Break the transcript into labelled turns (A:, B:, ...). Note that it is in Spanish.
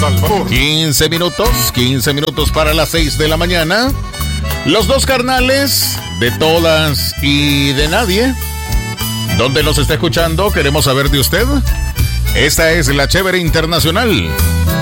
A: 15 minutos para las 6 de la mañana. Los dos carnales de todas y de nadie. ¿Dónde nos está escuchando? Queremos saber de usted. Esta es la Chévere Internacional.